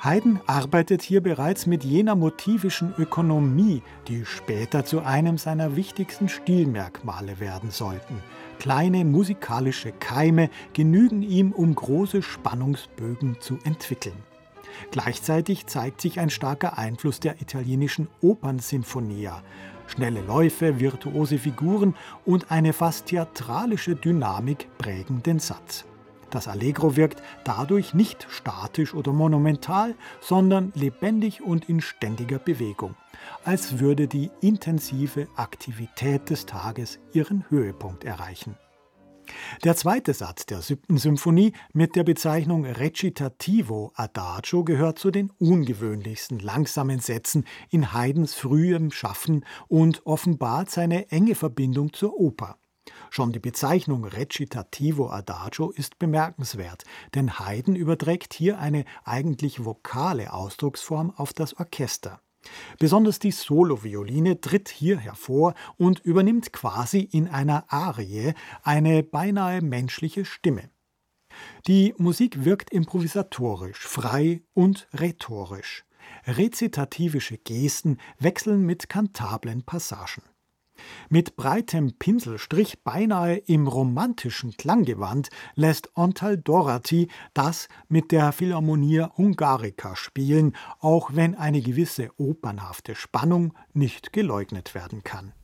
Haydn arbeitet hier bereits mit jener motivischen Ökonomie, die später zu einem seiner wichtigsten Stilmerkmale werden sollten. Kleine musikalische Keime genügen ihm, um große Spannungsbögen zu entwickeln. Gleichzeitig zeigt sich ein starker Einfluss der italienischen Opernsinfonia. Schnelle Läufe, virtuose Figuren und eine fast theatralische Dynamik prägen den Satz. Das Allegro wirkt dadurch nicht statisch oder monumental, sondern lebendig und in ständiger Bewegung, als würde die intensive Aktivität des Tages ihren Höhepunkt erreichen. Der zweite Satz der 7. Symphonie mit der Bezeichnung Recitativo Adagio gehört zu den ungewöhnlichsten langsamen Sätzen in Haydns frühem Schaffen und offenbart seine enge Verbindung zur Oper. Schon die Bezeichnung Recitativo Adagio ist bemerkenswert, denn Haydn überträgt hier eine eigentlich vokale Ausdrucksform auf das Orchester. Besonders die Solovioline tritt hier hervor und übernimmt quasi in einer Arie eine beinahe menschliche Stimme. Die Musik wirkt improvisatorisch, frei und rhetorisch. Rezitativische Gesten wechseln mit kantablen Passagen. Mit breitem Pinselstrich, beinahe im romantischen Klanggewand, lässt Ontal-Dorati das mit der Philharmonia Hungarica spielen, auch wenn eine gewisse opernhafte Spannung nicht geleugnet werden kann.